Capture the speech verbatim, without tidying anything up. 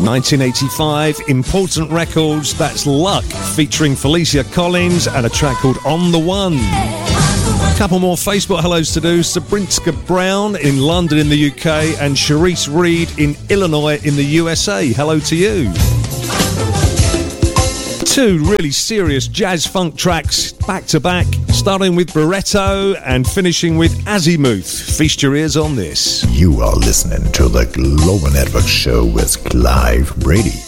nineteen eighty-five, Important Records, that's Luck, featuring Felicia Collins, and a track called On The One. A couple more Facebook hellos to do. Sabrinska Brown in London in the U K, and Sharice Reed in Illinois in the U S A. Hello to you. Two really serious jazz funk tracks back to back, starting with Barretto and finishing with Azimuth. Feast your ears on this. You are listening to the Global Network Show with Clive Brady.